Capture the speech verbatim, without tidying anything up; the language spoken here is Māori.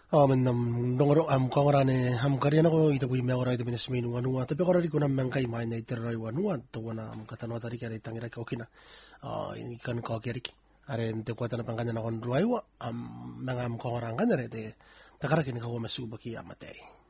Amen nam dongoro am kongorane am kariana ko ita bui me ora ita binas minu wanua tapi kora di kuna mangkai mai na ita rai wanua to wana am katano tari kare tangira ka okina ini kan ko keriki are nte kuata na pangkanya na kon ruaiwa am mangam kongorang kan are te takara kini ka wama suba ki amatei